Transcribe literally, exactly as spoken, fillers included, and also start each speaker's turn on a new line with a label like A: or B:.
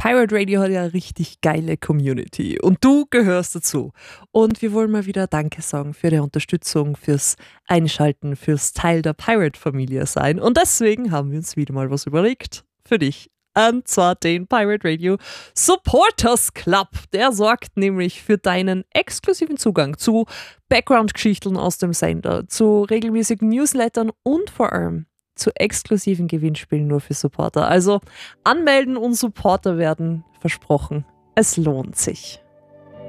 A: Pirate Radio hat ja eine richtig geile Community und du gehörst dazu. Und wir wollen mal wieder Danke sagen für die Unterstützung, fürs Einschalten, fürs Teil der Pirate-Familie sein. Und deswegen haben wir uns wieder mal was überlegt für dich. Und zwar den Pirate Radio Supporters Club. Der sorgt nämlich für deinen exklusiven Zugang zu Background-Geschichten aus dem Sender, zu regelmäßigen Newslettern und vor allem zu exklusiven Gewinnspielen nur für Supporter. Also anmelden und Supporter werden, versprochen. Es lohnt sich.